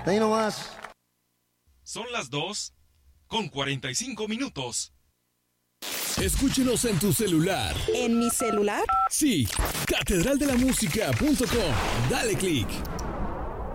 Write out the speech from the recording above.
Ahí nomás. Son las 2:45. Escúchenos en tu celular. ¿En mi celular? Sí, catedraldelamusica.com. Dale click.